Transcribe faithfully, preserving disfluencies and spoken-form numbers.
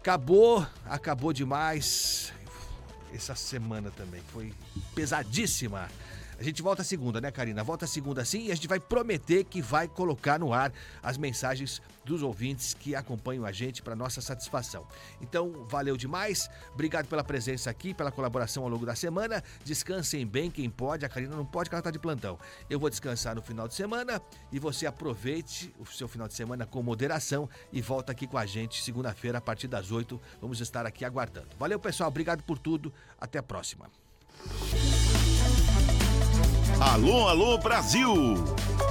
Acabou, acabou demais. Essa semana também foi pesadíssima. A gente volta segunda, né, Karina? Volta segunda sim e a gente vai prometer que vai colocar no ar as mensagens dos ouvintes que acompanham a gente para nossa satisfação. Então, valeu demais. Obrigado pela presença aqui, pela colaboração ao longo da semana. Descansem bem quem pode. A Karina não pode, porque ela tá de plantão. Eu vou descansar no final de semana e você aproveite o seu final de semana com moderação e volta aqui com a gente segunda-feira a partir das oito. Vamos estar aqui aguardando. Valeu, pessoal. Obrigado por tudo. Até a próxima. Alô, alô, Brasil!